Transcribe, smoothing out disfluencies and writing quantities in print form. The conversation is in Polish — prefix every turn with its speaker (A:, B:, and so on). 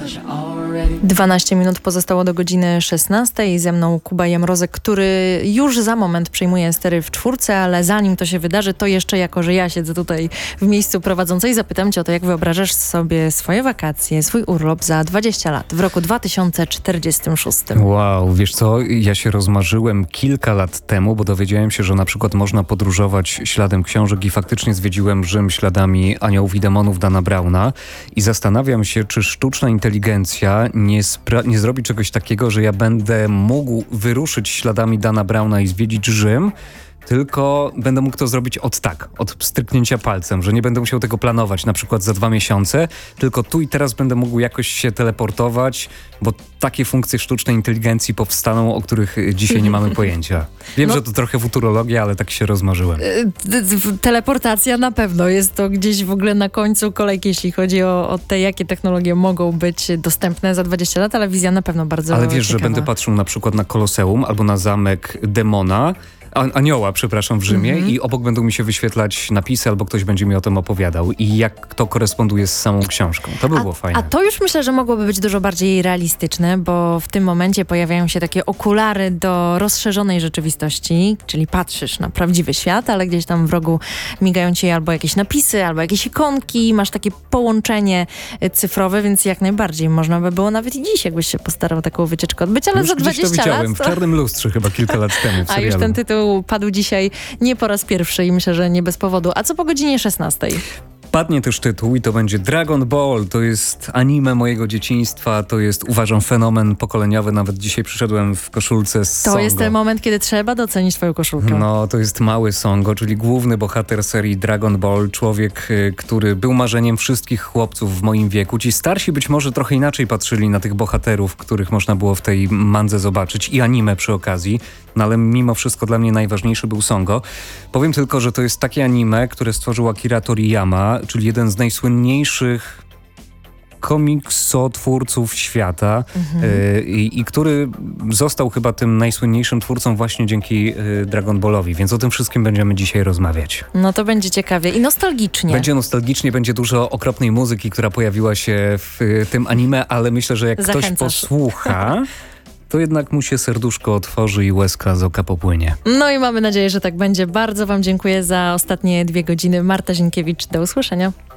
A: 12 minut pozostało do godziny 16 i ze mną Kuba Jamrozek, który już za moment przejmuje stery w czwórce, ale zanim to się wydarzy, to jeszcze jako, że ja siedzę tutaj w miejscu prowadzącej, zapytam cię o to, jak wyobrażasz sobie swoje wakacje, swój urlop za 20 lat, w roku 2046.
B: Wow, wiesz co, ja się rozmarzyłem kilka lat temu, bo dowiedziałem się, że na przykład można podróżować śladem książek i faktycznie zwiedziłem Rzym śladami Aniołów i Demonów Dana Browna i zastanawiam się, czy sztuczna inteligencja nie zrobi czegoś takiego, że ja będę mógł wyruszyć śladami Dana Browna i zwiedzić Rzym, tylko będę mógł to zrobić od stryknięcia palcem, że nie będę musiał tego planować na przykład za 2 miesiące, tylko tu i teraz będę mógł jakoś się teleportować, bo takie funkcje sztucznej inteligencji powstaną, o których dzisiaj nie mamy pojęcia. Wiem, że to trochę futurologia, ale tak się rozmarzyłem.
A: Teleportacja na pewno jest to gdzieś w ogóle na końcu kolejki, jeśli chodzi o te, jakie technologie mogą być dostępne za 20 lat, ale wizja na pewno bardzo
B: Ale wiesz,
A: ciekawa.
B: że będę patrzył na przykład na Koloseum albo na zamek Demona, Anioła, przepraszam, w Rzymie i obok będą mi się wyświetlać napisy albo ktoś będzie mi o tym opowiadał i jak to koresponduje z samą książką. To by było fajne.
A: A to już myślę, że mogłoby być dużo bardziej realistyczne, bo w tym momencie pojawiają się takie okulary do rozszerzonej rzeczywistości, czyli patrzysz na prawdziwy świat, ale gdzieś tam w rogu migają ci albo jakieś napisy, albo jakieś ikonki, masz takie połączenie cyfrowe, więc jak najbardziej można by było nawet i dziś, jakbyś się postarał taką wycieczkę odbyć, ale
B: już
A: za 20
B: to widziałem
A: lat.
B: w Czarnym Lustrze chyba kilka lat temu w serialu.
A: A już ten tytuł padł dzisiaj nie po raz pierwszy i myślę, że nie bez powodu. A co po godzinie 16?
B: Padnie też tytuł i to będzie Dragon Ball. To jest anime mojego dzieciństwa, to jest, uważam, fenomen pokoleniowy. Nawet dzisiaj przyszedłem w koszulce z Songo.
A: To jest ten moment, kiedy trzeba docenić twoją koszulkę.
B: No, to jest mały Songo, czyli główny bohater serii Dragon Ball. Człowiek, który był marzeniem wszystkich chłopców w moim wieku. Ci starsi być może trochę inaczej patrzyli na tych bohaterów, których można było w tej mandze zobaczyć i anime przy okazji. No ale mimo wszystko dla mnie najważniejszy był Songo. Powiem tylko, że to jest takie anime, które stworzył Akira Toriyama, czyli jeden z najsłynniejszych komiksotwórców świata i który został chyba tym najsłynniejszym twórcą właśnie dzięki Dragon Ballowi, więc o tym wszystkim będziemy dzisiaj rozmawiać.
A: No to będzie ciekawie i nostalgicznie.
B: Będzie nostalgicznie, będzie dużo okropnej muzyki, która pojawiła się w tym anime, ale myślę, że jak ktoś posłucha, to jednak mu się serduszko otworzy i łezka z oka popłynie.
A: No i mamy nadzieję, że tak będzie. Bardzo wam dziękuję za ostatnie 2 godziny. Marta Zienkiewicz, do usłyszenia.